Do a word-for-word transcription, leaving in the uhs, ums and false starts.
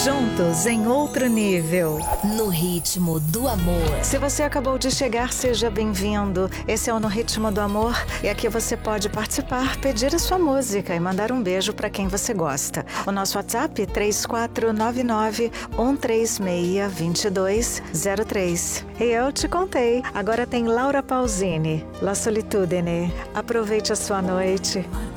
Juntos em outro nível. No ritmo do amor. Se você acabou de chegar, seja bem-vindo. Esse é o No Ritmo do Amor e aqui você pode participar, pedir a sua música e mandar um beijo para quem você gosta. O nosso WhatsApp é três quatro nove nove, um três seis, dois dois zero três. E eu te contei. Agora tem Laura Pausini, La Solitudine. Aproveite a sua noite.